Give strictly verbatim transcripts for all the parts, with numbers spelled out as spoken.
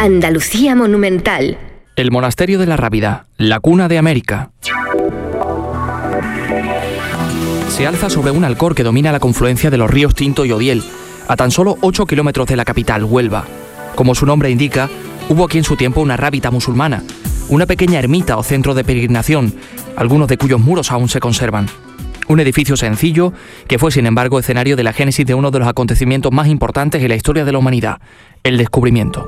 Andalucía Monumental. El Monasterio de la Rábida, la cuna de América. Se alza sobre un alcor que domina la confluencia de los ríos Tinto y Odiel, a tan solo ocho kilómetros de la capital, Huelva. Como su nombre indica, hubo aquí en su tiempo una rábida musulmana, una pequeña ermita o centro de peregrinación, algunos de cuyos muros aún se conservan. Un edificio sencillo que fue, sin embargo, escenario de la génesis de uno de los acontecimientos más importantes en la historia de la humanidad, el descubrimiento.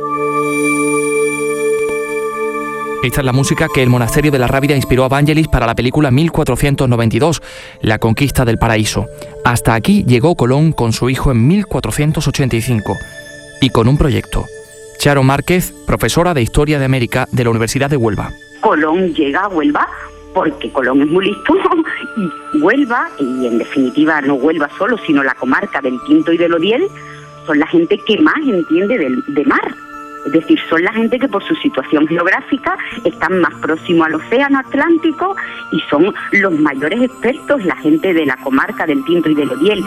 Esta es la música que el monasterio de la Rábida inspiró a Vangelis para la película mil cuatrocientos noventa y dos, La conquista del paraíso. Hasta aquí llegó Colón con su hijo en mil cuatrocientos ochenta y cinco y con un proyecto. Charo Márquez, profesora de Historia de América de la Universidad de Huelva. Colón llega a Huelva porque Colón es muy listo y Huelva, y en definitiva no Huelva solo, sino la comarca del Tinto y del Odiel, son la gente que más entiende del, de mar. Es decir, son la gente que por su situación geográfica están más próximos al océano Atlántico y son los mayores expertos, la gente de la comarca del Tinto y del Odiel.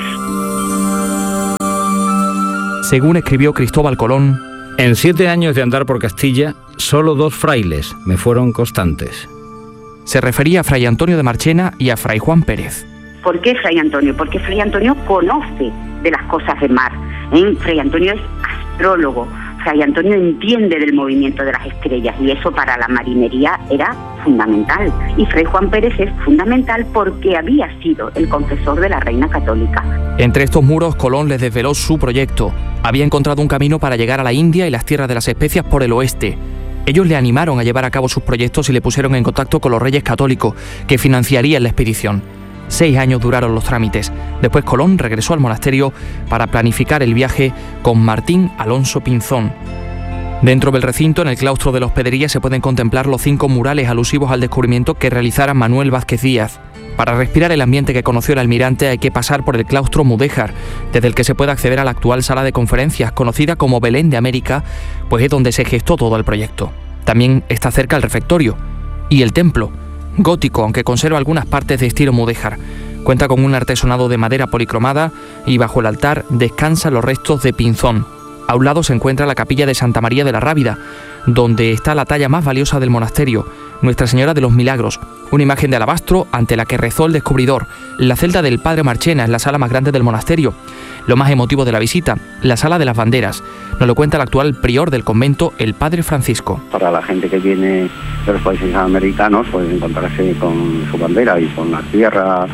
Según escribió Cristóbal Colón, en siete años de andar por Castilla, solo dos frailes me fueron constantes. Se refería a Fray Antonio de Marchena y a Fray Juan Pérez. ¿Por qué Fray Antonio? Porque Fray Antonio conoce de las cosas del mar. ¿eh? Fray Antonio es astrólogo. Fray Antonio entiende del movimiento de las estrellas y eso para la marinería era fundamental. Y Fray Juan Pérez es fundamental porque había sido el confesor de la Reina Católica. Entre estos muros, Colón les desveló su proyecto. Había encontrado un camino para llegar a la India y las tierras de las especias por el oeste. Ellos le animaron a llevar a cabo sus proyectos y le pusieron en contacto con los reyes católicos, que financiarían la expedición. Seis años duraron los trámites. Después Colón regresó al monasterio para planificar el viaje con Martín Alonso Pinzón. Dentro del recinto, en el claustro de la hospedería, se pueden contemplar los cinco murales alusivos al descubrimiento que realizara Manuel Vázquez Díaz. Para respirar el ambiente que conoció el almirante hay que pasar por el claustro mudéjar, desde el que se puede acceder a la actual sala de conferencias, conocida como Belén de América, pues es donde se gestó todo el proyecto. También está cerca el refectorio y el templo, gótico, aunque conserva algunas partes de estilo mudéjar. Cuenta con un artesonado de madera policromada y bajo el altar descansan los restos de Pinzón. A un lado se encuentra la capilla de Santa María de la Rábida, donde está la talla más valiosa del monasterio, Nuestra Señora de los Milagros, una imagen de alabastro ante la que rezó el descubridor. La celda del Padre Marchena es la sala más grande del monasterio. Lo más emotivo de la visita, la sala de las banderas. Nos lo cuenta el actual prior del convento, el Padre Francisco. Para la gente que viene de los países americanos, puede encontrarse con su bandera y con la tierra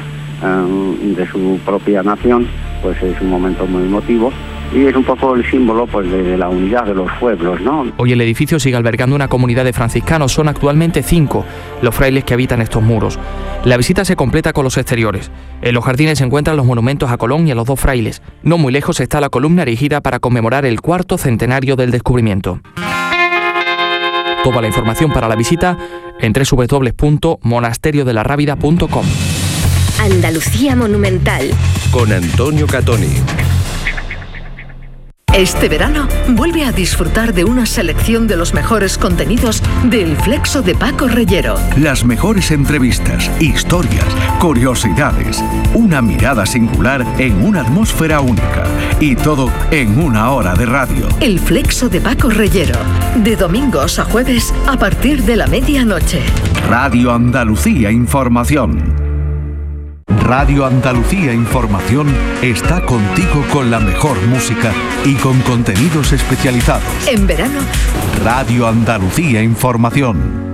um, de su propia nación, pues es un momento muy emotivo. Y es un poco el símbolo pues, de, de la unidad de los pueblos, ¿no? Hoy el edificio sigue albergando una comunidad de franciscanos. Son actualmente cinco los frailes que habitan estos muros. La visita se completa con los exteriores. En los jardines se encuentran los monumentos a Colón y a los dos frailes. No muy lejos está la columna erigida para conmemorar el cuarto centenario del descubrimiento. Toda la información para la visita en doble u doble u doble u punto monasterio de la rábida punto com. Andalucía Monumental. Con Antonio Catoni. Este verano, vuelve a disfrutar de una selección de los mejores contenidos del Flexo de Paco Reyero. Las mejores entrevistas, historias, curiosidades, una mirada singular en una atmósfera única. Y todo en una hora de radio. El Flexo de Paco Reyero, de domingos a jueves a partir de la medianoche. Radio Andalucía Información. Radio Andalucía Información está contigo con la mejor música y con contenidos especializados. En verano, Radio Andalucía Información.